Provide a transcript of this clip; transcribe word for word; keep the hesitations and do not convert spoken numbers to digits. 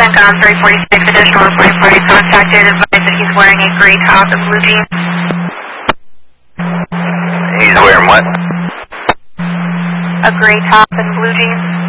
CENTCOM three forty-six, additional employee party contacted, advised that he's wearing a gray top and blue jeans. He's wearing what? A gray top and blue jeans.